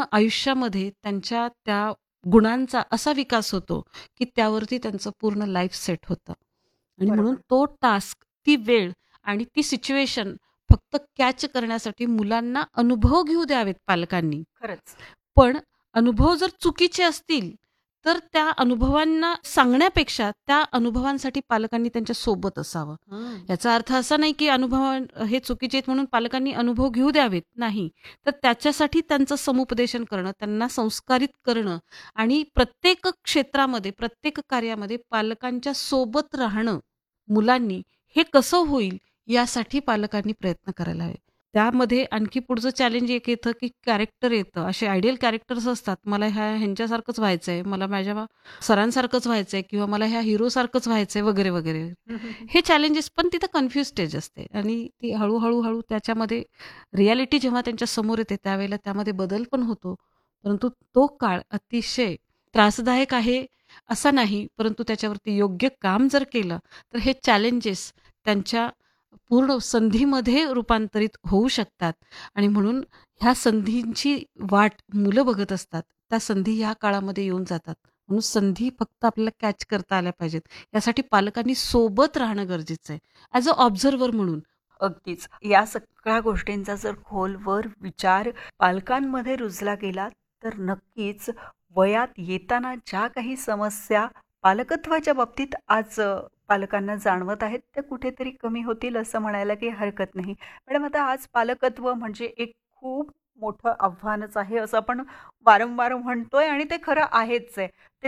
आयुष्यामध्ये त्यांच्या त्या गुणांचा असा विकास होतो, की त्यावरती त्यांचं पूर्ण लाईफ सेट होतं. आणि म्हणून बरोबर. तो टास्क, ती वेळ आणि ती सिच्युएशन फक्त कॅच करण्यासाठी मुलांना अनुभव घेऊ द्यावेत पालकांनी. खरंच. पण अनुभव जर चुकीचे असतील, तर त्या अनुभवांना सांगण्यापेक्षा त्या अनुभवांसाठी पालकांनी त्यांच्या सोबत असावं. हं. याचा अर्थ असा नाही, की अनुभव हे चुकीचे आहेत म्हणून पालकांनी अनुभव घेऊ द्यावेत, नाही. तर त्याच्यासाठी त्यांचं समुपदेशन करणं, त्यांना संस्कारित करणं आणि प्रत्येक क्षेत्रामध्ये, प्रत्येक कार्यामध्ये पालकांच्या सोबत राहणं मुलांनी, हे कसं होईल यासाठी पालकांनी प्रयत्न करायला हवे. त्यामध्ये आणखी पुढचं चॅलेंज एक येतं, की कॅरेक्टर येतं. असे आयडियल कॅरेक्टर्स असतात. मला ह्यांच्यासारखंच व्हायचंय, मला माझ्या सरांसारखंच व्हायचंय किंवा मला ह्या हिरोसारखंच व्हायचंय वगैरे, वगैरे. हं, हं, हं. हे चॅलेंजेस पण तिथं कन्फ्यूज स्टेज असते आणि ती हळू त्याच्यामध्ये रिॲलिटी जेव्हा त्यांच्या समोर येते त्यावेळेला त्यामध्ये बदल पण होतो. परंतु तो काळ अतिशय त्रासदायक आहे असा नाही, परंतु त्याच्यावरती योग्य काम जर केलं, तर हे चॅलेंजेस त्यांच्या पूर्ण संधीमध्ये रूपांतरित होऊ शकतात आणि म्हणून ह्या संधींची वाट मुलं बघत असतात. त्या संधी ह्या काळामध्ये येऊन जातात. म्हणून संधी फक्त आपल्याला कॅच करता आल्या पाहिजेत. यासाठी पालकांनी सोबत राहणं गरजेचं आहे. ॲज अ ऑब्झर्व्हर म्हणून. अगदीच. या सगळ्या गोष्टींचा जर खोलवर विचार पालकांमध्ये रुजला गेला, तर नक्कीच वयात येताना ज्या काही समस्या पालकत्वाच्या बाबतीत आज पालकांना जाणवत आहेत, त्या कुठेतरी कमी होतील असं म्हणायला काही हरकत नाही. मॅडम, आता आज पालकत्व म्हणजे एक खूप मोठं आव्हानच आहे, असं आपण वारंवार म्हणतोय आणि ते खरं आहेच आहे. ते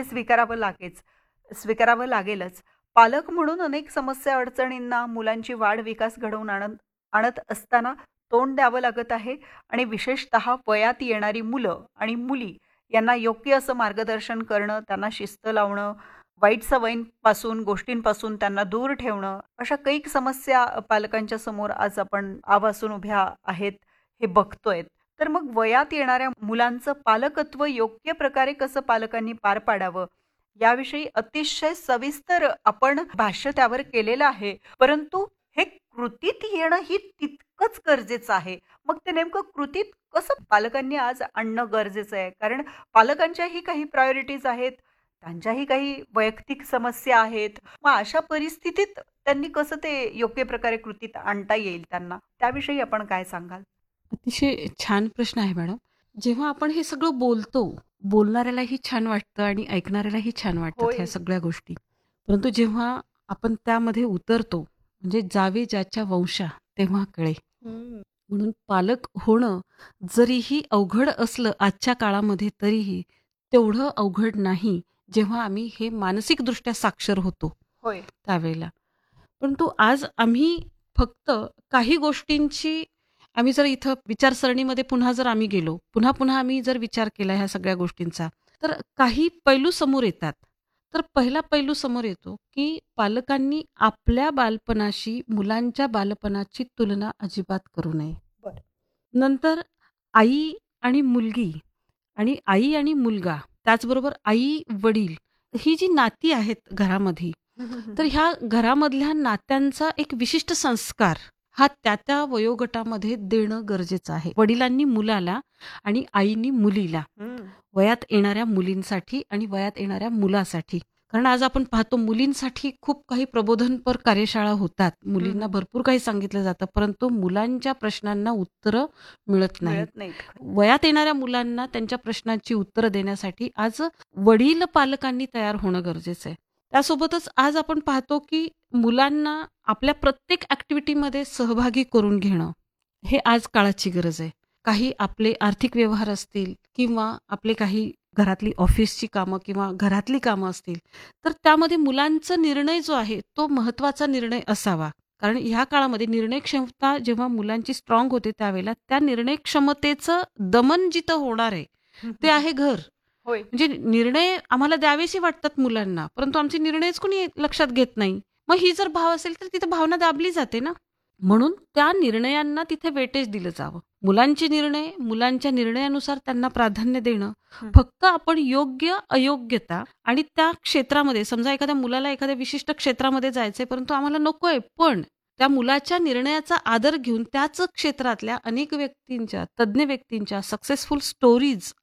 स्वीकारावं लागेलच. पालक म्हणून अनेक समस्या, अडचणींना, मुलांची वाढ, विकास घडवून आणत आणत असताना तोंड द्यावं लागत आहे आणि विशेषतः वयात येणारी मुलं आणि मुली यांना योग्य असं मार्गदर्शन करणं, त्यांना शिस्त लावणं, वाईट सवयींपासून, गोष्टींपासून त्यांना दूर ठेवणं, अशा कैक समस्या पालकांच्या समोर आज आपण आवासून उभ्या आहेत, हे बघतोय. तर मग वयात येणाऱ्या मुलांचं पालकत्व योग्य प्रकारे कसं पालकांनी पार पाडावं, याविषयी अतिशय सविस्तर आपण भाष्य त्यावर केलेलं आहे. परंतु हे कृतीत येणं ही तितकंच गरजेचं आहे. मग ते नेमकं कृतीत कसं पालकांनी आज आणणं गरजेचं आहे? कारण पालकांच्याही काही प्रायोरिटीज आहेत, त्यांच्याही काही वैयक्तिक समस्या आहेत. मग अशा परिस्थितीत त्यांनी कसं ते योग्य प्रकारे कृतीत आणता येईल त्यांना? त्याविषयी आपण काय सांगाल? अतिशय छान प्रश्न आहे मॅडम. जेव्हा आपण हे सगळं बोलतो, बोलणाऱ्यालाही छान वाटतं आणि ऐकणाऱ्यालाही छान वाटतात ह्या होय. सगळ्या गोष्टी. परंतु जेव्हा आपण त्यामध्ये उतरतो, म्हणजे जावे ज्याच्या वंशा तेव्हा कळे. हं. म्हणून पालक होणं जरीही अवघड असलं आजच्या काळामध्ये, तरीही तेवढं अवघड नाही, जेव्हा आम्ही हे मानसिकदृष्ट्या साक्षर होतो होय. त्यावेळेला. परंतु आज आम्ही फक्त काही गोष्टींची, आम्ही जर इथं विचारसरणीमध्ये पुन्हा जर आम्ही गेलो, पुन्हा आम्ही जर विचार केला ह्या सगळ्या गोष्टींचा, तर काही पैलू समोर येतात. तर पहिला पैलू समोर येतो, की पालकांनी आपल्या बालपणाशी मुलांच्या बालपणाची तुलना अजिबात करू नये. बरं. नंतर आई आणि मुलगी आणि आई आणि मुलगा, त्याचबरोबर आई-वडील, ही जी नाती आहेत घरामध्ये, हं, हं, हं, तर हं. ह्या घरामधल्या नात्यांचा एक विशिष्ट संस्कार हा त्या वयोगटामध्ये देणं गरजेचं आहे. वडिलांनी मुलाला आणि आईनी मुलीला, हं. वयात येणाऱ्या मुलींसाठी आणि वयात येणाऱ्या मुलासाठी. कारण आज आपण पाहतो मुलींसाठी खूप काही प्रबोधनपर कार्यशाळा होतात. हं, मुलींना हं. भरपूर काही सांगितलं जातं, परंतु मुलांच्या प्रश्नांना उत्तरं मिळत नाहीत. मिळत नाहीत. खरं. वयात येणाऱ्या मुलांना त्यांच्या प्रश्नांची उत्तरं देण्यासाठी आज वडील पालकांनी तयार होणं गरजेचं आहे. त्यासोबतच आज आपण पाहतो, की मुलांना आपल्या प्रत्येक ॲक्टिव्हिटीमध्ये सहभागी करून घेणं, हे आज काळाची गरज आहे. काही आपले आर्थिक व्यवहार असतील किंवा आपले काही घरातली ऑफिसची कामं किंवा घरातली कामं असतील, तर त्यामध्ये मुलांचा निर्णय जो आहे, तो महत्त्वाचा निर्णय असावा. कारण ह्या काळामध्ये निर्णय क्षमता जेव्हा मुलांची स्ट्राँग होते, त्यावेळेला त्या निर्णय क्षमतेचं दमन जिथं होणार आहे, हं, ते हं, हं. आहे घर. होय. म्हणजे निर्णय आम्हाला द्यावेसे वाटतात मुलांना, परंतु आमचे निर्णयच कोणी लक्षात घेत नाही. मग ही जर भाव असेल, तर तिथे भावना दाबली जाते ना. म्हणून त्या निर्णयांना तिथे वेटेज दिलं जावं. मुलांचे निर्णय, मुलांच्या निर्णयानुसार त्यांना प्राधान्य देणं. हं. फक्त आपण योग्य, अयोग्यता आणि त्या क्षेत्रामध्ये, समजा एखाद्या मुलाला एखाद्या विशिष्ट क्षेत्रामध्ये जायचंय, परंतु आम्हाला नकोय, पण त्या मुलाच्या निर्णयाचा आदर घेऊन त्याच क्षेत्रातल्या अनेक व्यक्तींच्या, तज्ञ व्यक्तींच्या सक्सेसफुल स्टोरीज